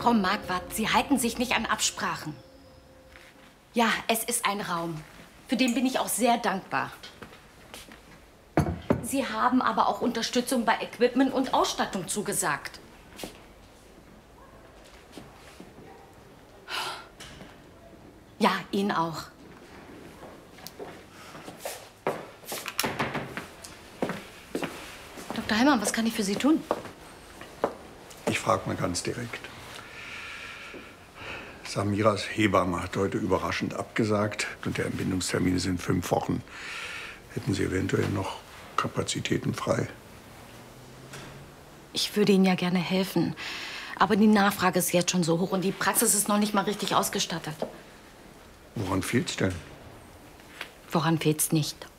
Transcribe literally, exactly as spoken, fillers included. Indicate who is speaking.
Speaker 1: Frau Marquardt, Sie halten sich nicht an Absprachen. Ja, es ist ein Raum. Für den bin ich auch sehr dankbar. Sie haben aber auch Unterstützung bei Equipment und Ausstattung zugesagt. Ja, Ihnen auch. Doktor Heimann, was kann ich für Sie tun?
Speaker 2: Ich frage mal ganz direkt. Samiras Hebamme hat heute überraschend abgesagt und der Entbindungstermine sind fünf Wochen. Hätten Sie eventuell noch Kapazitäten frei?
Speaker 1: Ich würde Ihnen ja gerne helfen. Aber die Nachfrage ist jetzt schon so hoch und die Praxis ist noch nicht mal richtig ausgestattet.
Speaker 2: Woran fehlt's denn?
Speaker 1: Woran fehlt's nicht?